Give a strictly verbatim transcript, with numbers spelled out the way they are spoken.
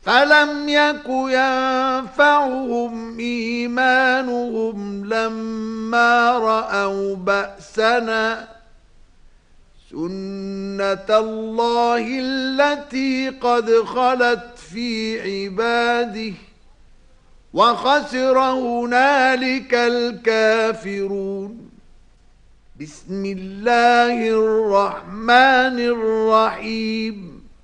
فلم يك ينفعهم إيمانهم لما رأوا بأسنا سنة الله التي قد خلت في عباده وخسر هنالك الكافرون. بسم الله الرحمن الرحيم.